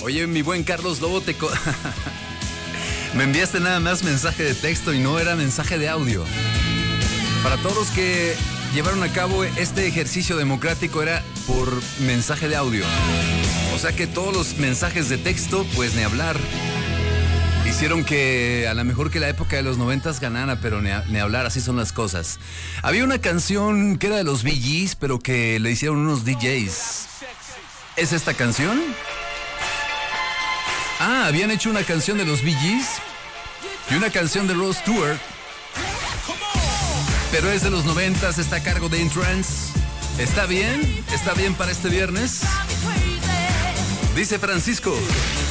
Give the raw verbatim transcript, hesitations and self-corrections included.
Oye, mi buen Carlos Lobo, te co- me enviaste nada más mensaje de texto y no era mensaje de audio. Para todos los que llevaron a cabo este ejercicio democrático era por mensaje de audio. O sea que todos los mensajes de texto, pues ni hablar. Hicieron que a lo mejor que la época de los noventas ganara, pero ni, a, ni hablar, así son las cosas. Había una canción que era de los Bee Gees, pero que le hicieron unos D Js. ¿Es esta canción? Ah, habían hecho una canción de los Bee Gees y una canción de Rod Stewart. Pero es de los noventas, está a cargo de In-Trance. ¿Está bien? ¿Está bien para este viernes? Dice Francisco.